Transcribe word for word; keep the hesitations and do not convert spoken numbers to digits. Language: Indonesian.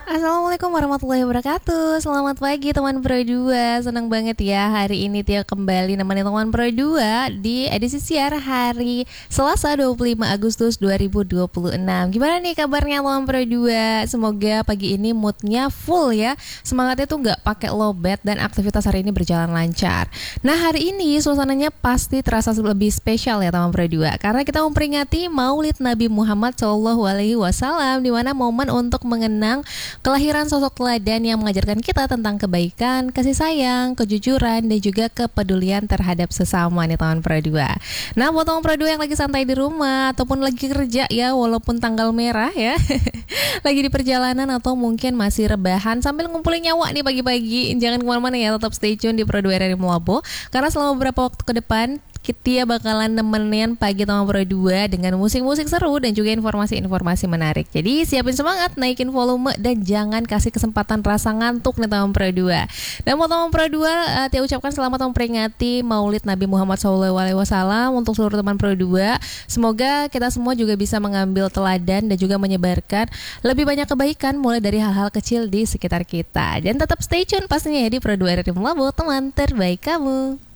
Assalamualaikum warahmatullahi wabarakatuh. Selamat pagi teman Pro dua. Senang banget ya hari ini Tia kembali nemenin teman Pro dua di edisi siar hari Selasa dua puluh lima Agustus dua ribu dua puluh enam. Gimana nih kabarnya teman Pro dua? Semoga pagi ini moodnya full ya. Semangatnya tuh nggak pakai lowbat dan aktivitas hari ini berjalan lancar. Nah hari ini suasananya pasti terasa lebih spesial ya teman Pro dua, karena kita memperingati Maulid Nabi Muhammad Shallallahu Alaihi Wasallam, di mana momen untuk mengenang kelahiran sosok teladan yang mengajarkan kita tentang kebaikan, kasih sayang, kejujuran, dan juga kepedulian terhadap sesama nih teman Pro dua. Nah buat teman Pro dua yang lagi santai di rumah ataupun lagi kerja ya, walaupun tanggal merah ya, lagi di perjalanan atau mungkin masih rebahan sambil ngumpulin nyawa nih pagi-pagi, jangan kemana-mana ya, tetap stay tune di Pro dua R R I Melabo, karena selama beberapa waktu ke depan kita bakalan nemenin pagi teman Pro dua dengan musik-musik seru dan juga informasi-informasi menarik. Jadi siapin semangat, naikin volume, dan jangan kasih kesempatan rasa ngantuk nih teman Pro dua. Dan buat teman Pro dua, uh, Tia ucapkan selamat memperingati Maulid Nabi Muhammad Shallallahu Alaihi Wasallam untuk seluruh teman Pro dua. Semoga kita semua juga bisa mengambil teladan dan juga menyebarkan lebih banyak kebaikan mulai dari hal-hal kecil di sekitar kita. Dan tetap stay tune pastinya ya di Pro dua R R I Melabo, teman terbaik kamu.